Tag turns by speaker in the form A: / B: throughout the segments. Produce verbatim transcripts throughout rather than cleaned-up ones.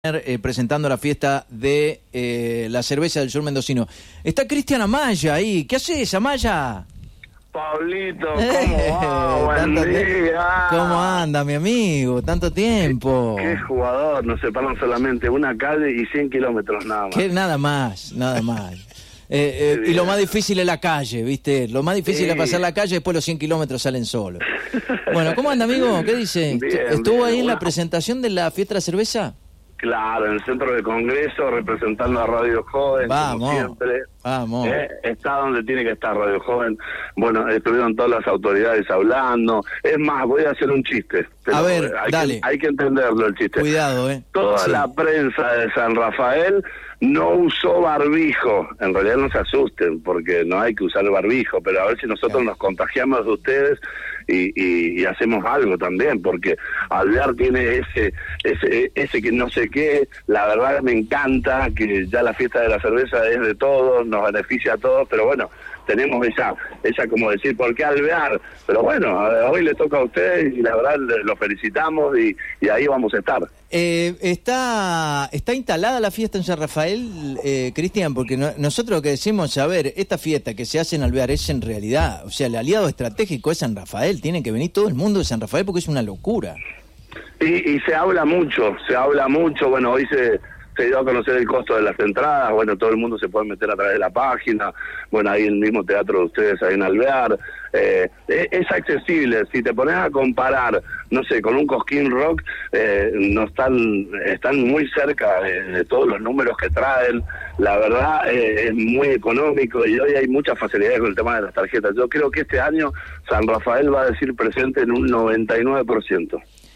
A: Eh, presentando la fiesta de eh, la cerveza del sur mendocino. Está Cristian Amaya ahí. ¿Qué haces, Amaya?
B: Pablito, ¿cómo va? Buen día.
A: ¿Cómo anda, mi amigo? Tanto tiempo.
B: ¿Qué, qué jugador? Nos separan solamente una calle y cien kilómetros nada más.
A: ¿Qué? Nada más, nada más. Eh, eh, y lo más difícil es la calle, ¿viste? Lo más difícil sí. es pasar la calle, después los cien kilómetros salen solos. Bueno, ¿cómo anda, amigo? ¿Qué dice?
B: Bien,
A: ¿Estuvo
B: bien,
A: ahí en
B: bueno.
A: la presentación de la fiesta de la cerveza?
B: Claro, en el centro de congreso, representando a Radio Joven,
A: vamos,
B: como siempre.
A: Vamos.
B: Eh, está donde tiene que estar Radio Joven. Bueno, estuvieron todas las autoridades hablando. Es más, voy a hacer un chiste. Pero
A: a ver,
B: hay
A: dale.
B: Que, hay que entenderlo el chiste.
A: Cuidado, ¿eh?
B: Toda
A: sí.
B: la prensa de San Rafael no usó barbijo. En realidad no se asusten, porque no hay que usar el barbijo, pero a ver si nosotros claro. nos contagiamos de ustedes y, y, y hacemos algo también, porque Alvear tiene ese, ese, ese que no sé qué. La verdad me encanta que ya la fiesta de la cerveza es de todos, nos beneficia a todos, pero bueno, tenemos esa, esa como decir, ¿por qué Alvear? Pero bueno, hoy le toca a ustedes y la verdad los felicitamos y, y ahí vamos a estar.
A: Eh, está está instalada la fiesta en San Rafael, eh, Cristian, porque no, nosotros lo que decimos, a ver, esta fiesta que se hace en Alvear es en realidad, o sea, el aliado estratégico es San Rafael, tiene que venir todo el mundo de San Rafael porque es una locura.
B: Y, y se habla mucho, se habla mucho, bueno, hoy se... se dio a conocer el costo de las entradas, bueno, todo el mundo se puede meter a través de la página, bueno, ahí el mismo teatro de ustedes ahí en Alvear, eh, es accesible, si te pones a comparar, no sé, con un Cosquín Rock, eh, no están, están muy cerca de, de todos los números que traen, la verdad eh, es muy económico y hoy hay muchas facilidades con el tema de las tarjetas. Yo creo que este año San Rafael va a decir presente en un noventa y nueve por ciento.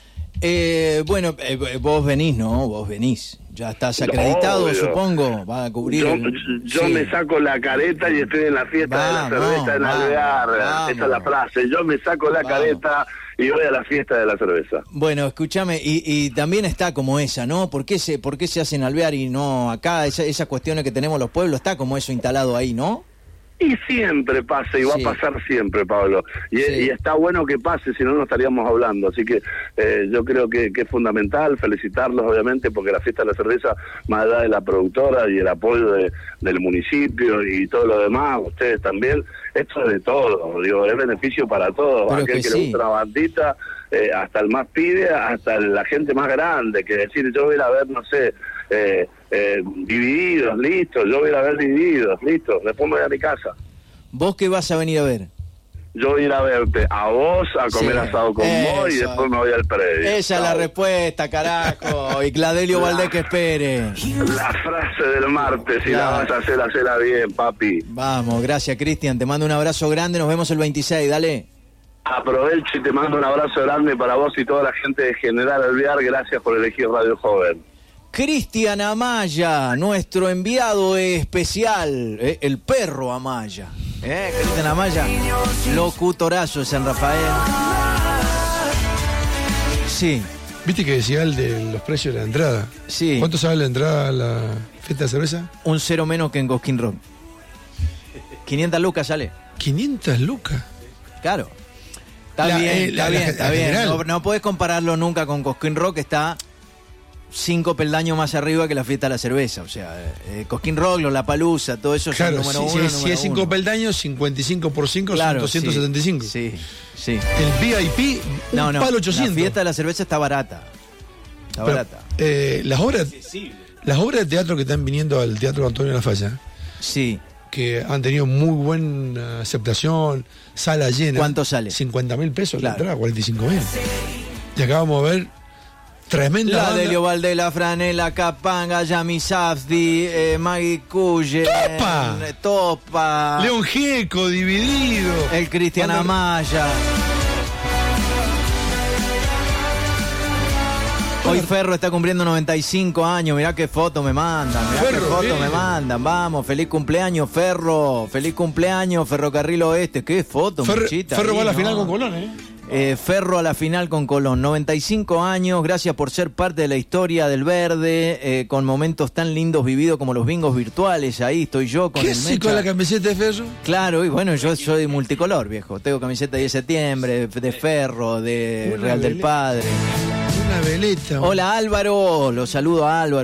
A: Eh, bueno, eh, vos venís, ¿no? Vos venís. Ya estás acreditado, Obvio. supongo. Va a cubrir.
B: Yo,
A: el...
B: yo
A: sí.
B: me saco la careta y estoy en la fiesta vamos, de la cerveza en Alvear. Esa es la frase. Yo me saco la vamos. careta y voy a la fiesta de la cerveza.
A: Bueno, escúchame, y, y también está como esa, ¿no? ¿Por qué se, por qué se hace en Alvear y no acá? Esa, esas cuestiones que tenemos los pueblos, está como eso instalado ahí, ¿no?
B: Y siempre pasa, y va sí. a pasar siempre, Pablo. Y, sí. y está bueno que pase, si no, no estaríamos hablando. Así que eh, yo creo que, que es fundamental felicitarlos, obviamente, porque la fiesta de la cerveza, más allá de la productora y el apoyo de, del municipio y todo lo demás, ustedes también, esto es de todo, digo, es beneficio para todos.
A: Pero
B: Aquel
A: que,
B: que
A: sí.
B: le gusta una bandita, eh, hasta el más pibe, hasta la gente más grande, que decir, yo voy a ir a ver, no sé... Eh, eh, divididos, listo, yo voy a ir a ver Divididos, listo, después me voy a mi casa.
A: ¿Vos qué vas a venir a ver?
B: Yo voy a ir a verte a vos, a comer sí, asado con eso. vos y después me voy al predio.
A: Esa es la respuesta, carajo. Y Cladelio la, Valdés que espere.
B: La frase del martes, si claro. la vas a hacer, hacela bien, papi.
A: Vamos, gracias, Cristian, te mando un abrazo grande, nos vemos el veintiséis, dale.
B: Aprovecho y te mando un abrazo grande para vos y toda la gente de General Alvear, gracias por elegir Radio Joven.
A: Cristian Amaya, nuestro enviado especial, eh, el perro Amaya. Eh, Cristian Amaya, locutorazo de San Rafael. Sí.
C: ¿Viste que decía el de los precios de la entrada?
A: Sí.
C: ¿Cuánto sale la entrada a la fiesta de cerveza?
A: Un cero menos que en Cosquín Rock. quinientas lucas sale.
C: ¿quinientas lucas?
A: Claro. Está
C: la,
A: bien,
C: eh,
A: está
C: la,
A: bien,
C: la,
A: está
C: la
A: bien.
C: general.
A: No, no podés compararlo nunca con Cosquín Rock, está cinco peldaños más arriba que la fiesta de la cerveza. O sea, eh, Cosquín Rock, Lollapalooza, todo eso
C: claro,
A: son número
C: sí,
A: uno.
C: Si
A: número
C: es cinco
A: uno.
C: peldaños, cincuenta y cinco por cinco
A: claro,
C: son doscientos setenta y cinco.
A: Sí, sí. sí.
C: El V I P, un
A: no, no,
C: palo ochocientos.
A: La fiesta de la cerveza está barata. Está
C: Pero,
A: barata.
C: Eh, las obras las obras de teatro que están viniendo al Teatro Antonio La Falla,
A: sí,
C: que han tenido muy buena aceptación, sala llena.
A: ¿Cuánto sale?
C: cincuenta mil pesos
A: claro.
C: la entrada, cuarenta y cinco mil. Y acá vamos a ver tremenda
A: la
C: banda.
A: Delio Valdés, la Franela, Capanga, Yami Safdi, eh, Maggie Cuyen,
C: Topa.
A: eh, Topa,
C: León Gieco, Dividido,
A: el Cristian
C: Banda...
A: Amaya. Hoy Ferro está cumpliendo noventa y cinco años, mirá qué foto me mandan, mirá Ferro, qué foto bien. me mandan, vamos, feliz cumpleaños Ferro, feliz cumpleaños Ferrocarril Oeste, qué foto,
C: Ferro,
A: muchita.
C: Ferro
A: ahí,
C: va a la
A: ¿no?
C: final con Colón, ¿eh?
A: Eh, Ferro a la final con Colón, noventa y cinco años, gracias por ser parte de la historia del verde, eh, con momentos tan lindos vividos como los bingos virtuales, ahí estoy yo con
C: ¿Qué
A: el
C: sí
A: Mecha.
C: con la camiseta de Ferro?
A: Claro, y bueno, yo soy multicolor, viejo, tengo camiseta de diez de septiembre, de, de Ferro, de
C: Una
A: Real
C: bele...
A: del Padre.
C: Una Reveleta.
A: Hola Álvaro, lo saludo a Álvaro.